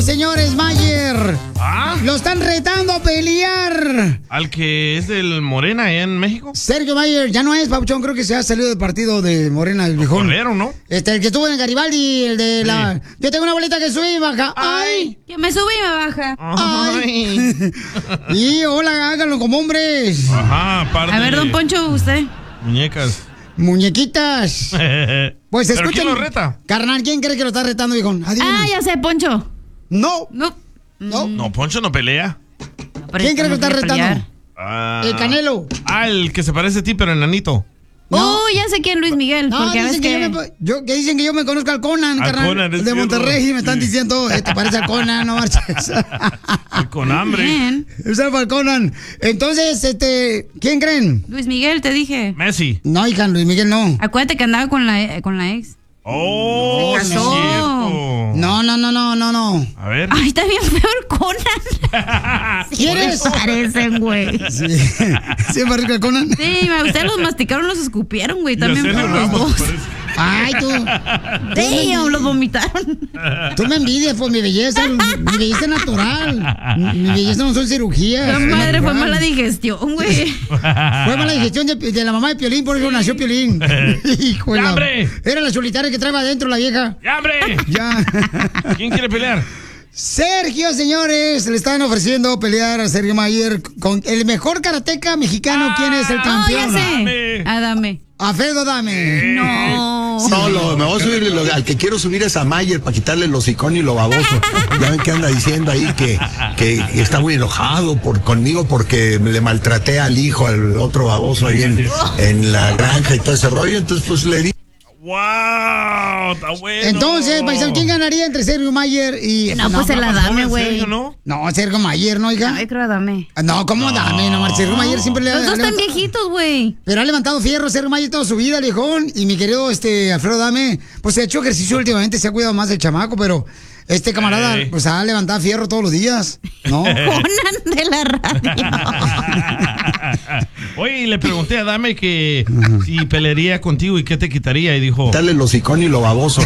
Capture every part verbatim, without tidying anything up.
señores, Mayer. ¿Ah? Lo están retando a pelear. ¿Al que es del Morena allá en México? Sergio Mayer, ya no es, Papuchón, creo que se ha salido del partido de Morena, el viejón. ¿Corrieron, no? Este, el que estuvo en Garibaldi, el de Sí. la... Yo tengo una bolita que sube y baja. ¡Ay! Que me sube y me baja. ¡Ay! Y hola, háganlo como hombres. Ajá, aparte. A ver, don Poncho, usted. Muñecas. Muñequitas. Pues ¿Pero escuchen. quién lo reta? Carnal, ¿quién cree que lo está retando, viejón? Adivina. Ah, ya sé, Poncho. No. No. No. No, Poncho no pelea. ¿Quién cree que lo está retando? Ah, El Canelo. Ah, el que se parece a ti, pero enanito. No. Oh, ya sé quién, Luis Miguel. No, porque ves dicen que, que... yo, me, yo- que dicen que yo me conozco al Conan, Al carnal. Conan, es el de cierto. Monterrey, y me están Sí. diciendo, eh, te parece al Conan, no marches. Con hambre. Bien. Es el Conan. Entonces, este, ¿quién creen? Luis Miguel, te dije. Messi. No, hija, Luis Miguel no. Acuérdate que andaba con la, con la ex. Oh, Se sí es casó. cierto. No, no, no, no, no, no. A ver. Ay, está bien feo el Conan. ¿Quieres? Se parecen, güey. Sí, sí, es más rico el Conan. Sí, ustedes los masticaron, los escupieron, güey. Y También Arsenio fueron los Ramos, dos. parece. Ay, tú. Damn, los vomitaron. Tú me envidias por mi belleza, mi belleza es natural. Mi mi belleza no son cirugías. La es madre fue natural. mala digestión, güey. Fue mala digestión de, de la mamá de Piolín, por eso nació Piolín. Hijo de ¡Ya, la- hombre! Era la solitaria que traeba adentro la vieja. ¡Ya, hombre! Ya. ¿Quién quiere pelear? Sergio, señores, le están ofreciendo pelear a Sergio Mayer con el mejor karateca mexicano. ¿Quién es el Oh, ya campeón? sé. Dame. Adame. Alfredo Dame. No. No, lo, me voy a subir, lo- al que quiero subir es a Mayer para quitarle el hocicón y lo baboso. Ya ven que anda diciendo ahí que, que está muy enojado por, conmigo porque le maltraté al hijo, al otro baboso ahí en, en la granja y todo ese rollo. Entonces, pues le di. ¡Wow! ¡Está bueno! Entonces, paisano, ¿quién ganaría entre Sergio Mayer y... No, pues el Adame, ¿Joven güey. Sergio, no? No, Sergio Mayer, ¿no, hija? Ay, creo Adame. No, ¿cómo Dame? No, Mar- Sergio Mayer siempre le ha Los dos están levantado- viejitos, güey. Pero ha levantado fierro Sergio Mayer toda su vida, viejón. Y mi querido este Alfredo Dame, pues se ha hecho ejercicio últimamente, se ha cuidado más del chamaco, pero este camarada, Ey. pues ha levantado fierro todos los días, ¿no? Conan de la radio. Oye, y le pregunté a Dame que si pelearía contigo y qué te quitaría. Y dijo... Quitarle el hocicón y lo baboso.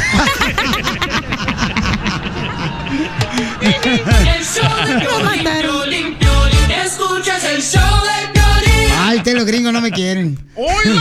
El show de Piolín, Piolín, Piolín. Escuchas el show de Piolín. Ay, ustedes los gringos no me quieren. ¡Oilo!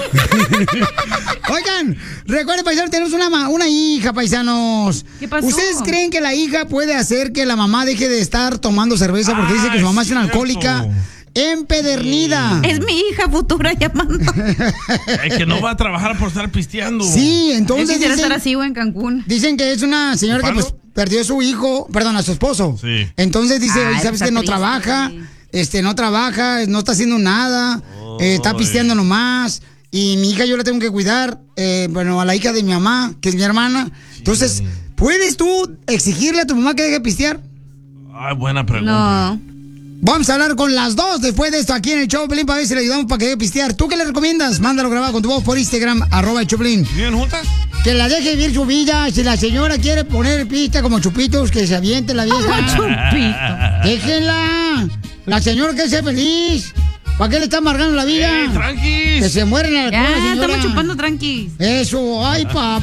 Oigan, recuerden, paisanos, tenemos una, ma- una hija, paisanos. ¿Qué pasó? ¿Ustedes creen que la hija puede hacer que la mamá deje de estar tomando cerveza porque dice que su Ah, mamá es es una cierto. alcohólica empedernida? Es mi hija futura llamando. Es que no va a trabajar por estar pisteando. Sí, Yo entonces quisiera dicen, estar así, güey, en Cancún. dicen que es una señora que pues ¿Chupando? perdió a su hijo, perdón, a su esposo. Sí. Entonces dice, Ay, "Oye, ¿sabes está que no triste. trabaja? Este, no trabaja, no está haciendo nada, eh, está pisteando nomás. Y mi hija yo la tengo que cuidar, eh, bueno, a la hija de mi mamá, que es mi hermana. Entonces, ¿puedes tú exigirle a tu mamá que deje de pistear? Ay, buena pregunta. No. Vamos a hablar con las dos después de esto aquí en el show, Pelín, para ver si le ayudamos para que deje de pistear. ¿Tú qué le recomiendas? Mándalo grabado con tu voz por Instagram, arroba el Choplin. ¿Viven juntas? Que la deje vivir su vida. Si la señora quiere poner pista como chupitos, que se aviente la vieja. Chupito. Déjenla. La señora que sea feliz. ¿Para qué le está amargando la vida? ¡Eh, tranquis! Que se mueren en la Ya, señora. estamos chupando tranquis. Eso, ay, papá.